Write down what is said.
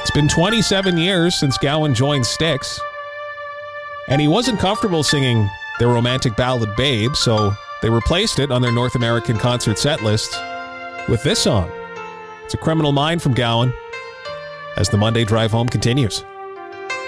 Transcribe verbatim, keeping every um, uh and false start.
It's been twenty-seven years since Gowan joined Styx, and he wasn't comfortable singing their romantic ballad Babe, so they replaced it on their North American concert set list with this song. It's A Criminal Mind from Gowan as the Monday Drive Home continues.